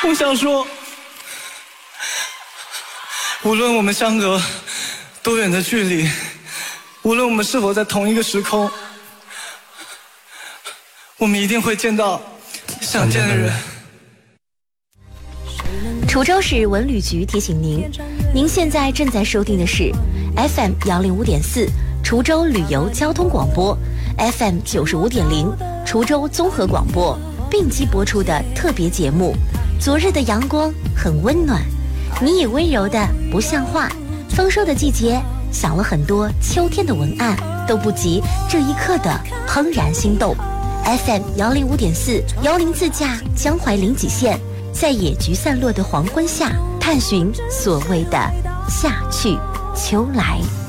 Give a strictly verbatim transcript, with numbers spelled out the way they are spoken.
我想说，无论我们相隔多远的距离，无论我们是否在同一个时空，我们一定会见到想见的人。 滁州市文旅局提醒您，您现在正在收听的是 F M 幺零五点四滁州旅游交通广播， F M 九十五点零滁州综合广播并机播出的特别节目。昨日的阳光很温暖，你以温柔的不像话，丰收的季节想了很多秋天的文案，都不及这一刻的怦然心动。 F M 幺零五点四邀您自驾江淮临济县，在野菊散落的黄昏下，探寻所谓的夏去秋来。